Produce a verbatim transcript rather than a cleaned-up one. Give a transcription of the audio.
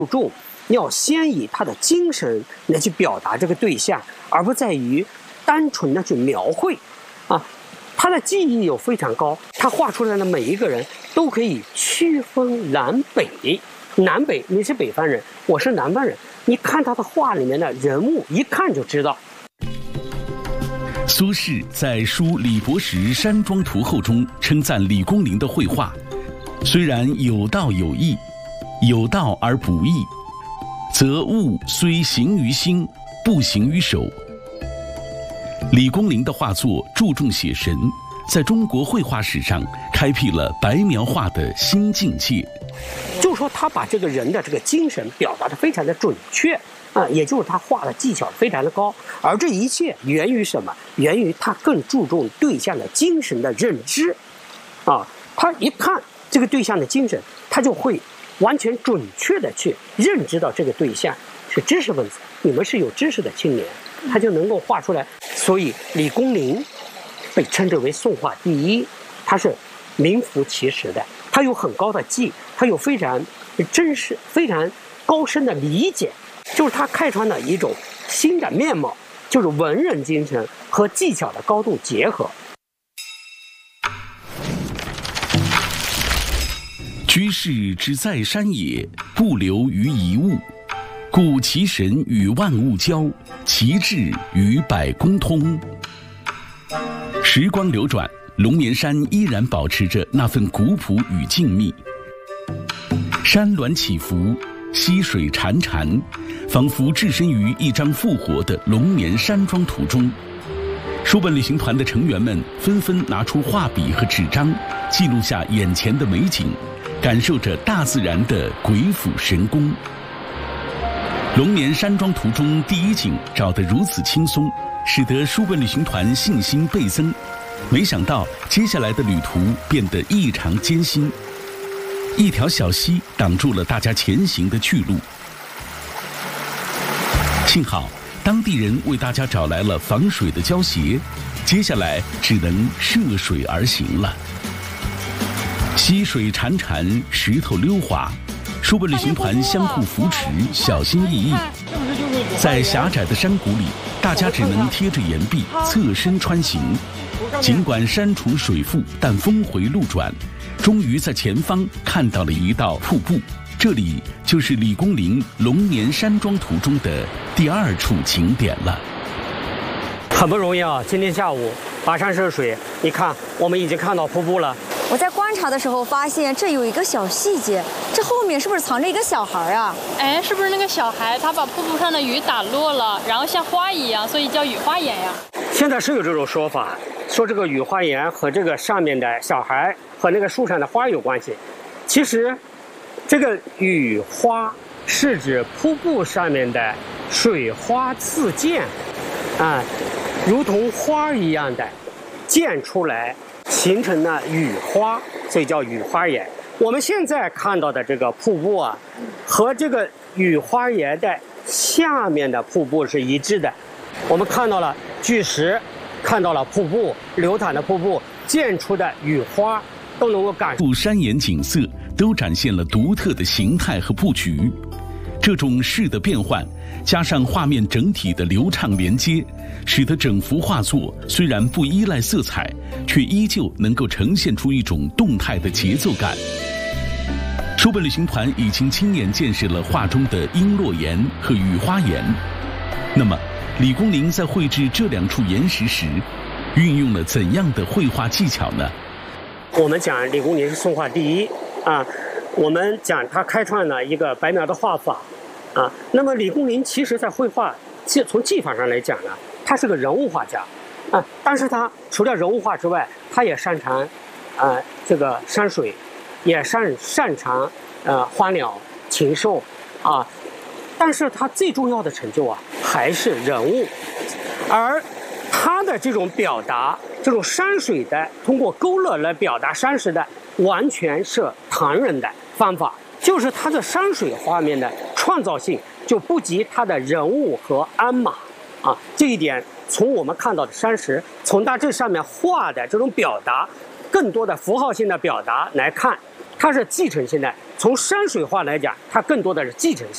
重要先以他的精神来去表达这个对象，而不在于单纯的去描绘啊。他的技艺又非常高，他画出来的每一个人都可以区分南北。南北，你是北方人，我是南方人，你看他的画里面的人物，一看就知道。 苏轼在书《李伯实山庄图后》中称赞李公麟的绘画，虽然有道有义，有道而不义，则物虽行于心，不行于手。李公麟的画作注重写神，在中国绘画史上开辟了白描画的新境界。 就说他把这个人的这个精神表达得非常的准确啊，也就是他画的技巧非常的高，而这一切源于什么？源于他更注重对象的精神的认知啊。他一看这个对象的精神，他就会完全准确的去认知到这个对象是知识分子，你们是有知识的青年，他就能够画出来。所以李公麟被称之为宋画第一，他是名副其实的，他有很高的技，他有非常真实、非常高深的理解，就是他开创了一种新的面貌，就是文人精神和技巧的高度结合。 居士之在山也，不留于一物，故其神与万物交，其志与百工通。时光流转，龙眠山依然保持着那份古朴与静谧。山峦起伏，溪水潺潺，仿佛置身于一张复活的龙眠山庄图中。书本旅行团的成员们纷纷拿出画笔和纸张，记录下眼前的美景，感受着大自然的鬼斧神工。龙眠山庄图中第一景找得如此轻松，使得书本旅行团信心倍增。没想到接下来的旅途变得异常艰辛，一条小溪挡住了大家前行的去路。幸好当地人为大家找来了防水的胶鞋，接下来只能涉水而行了。溪水潺潺，石头溜滑，书本旅行团相互扶持，小心翼翼。在狭窄的山谷里，大家只能贴着岩壁侧身穿行。尽管山重水复，但峰回路转，终于在前方看到了一道瀑布。这里就是李公麟《龙眠山庄图》中的第二处景点了。 很不容易啊！今天下午跋山涉水，你看我们已经看到瀑布了。 我在观察的时候发现，这有一个小细节，这后面是不是藏着一个小孩啊？ 哎，是不是那个小孩他把瀑布上的雨打落了，然后像花一样，所以叫雨花岩呀？ 现在是有这种说法，说这个雨花岩和这个上面的小孩和那个树上的花有关系。其实，这个雨花是指瀑布上面的水花自溅，啊，如同花一样的溅出来，形成了雨花，所以叫雨花岩。我们现在看到的这个瀑布啊，和这个雨花岩的下面的瀑布是一致的。我们看到了巨石，看到了瀑布，流淌的瀑布，溅出的雨花，都能够感受。 山岩景色都展现了独特的形态和布局。这种势的变换，加上画面整体的流畅连接，使得整幅画作虽然不依赖色彩，却依旧能够呈现出一种动态的节奏感。书本旅行团已经亲眼见识了画中的璎珞岩和雨花岩。那么，李公麟在绘制这两处岩石时，运用了怎样的绘画技巧呢？ 我们讲李公麟是宋画第一啊，我们讲他开创了一个白描的画法啊。那么李公麟其实在绘画，从技法上来讲呢，他是个人物画家啊，但是他除了人物画之外，他也擅长啊这个山水，也擅擅长呃花鸟禽兽啊。但是他最重要的成就啊，还是人物，而他的这种表达，这种山水的通过勾勒来表达山水的，完全是唐人的方法，就是他的山水画面的创造性就不及他的人物和鞍马啊。这一点从我们看到的山石，从他这上面画的这种表达，更多的符号性的表达来看，它是继承性的。从山水画来讲，它更多的是继承性。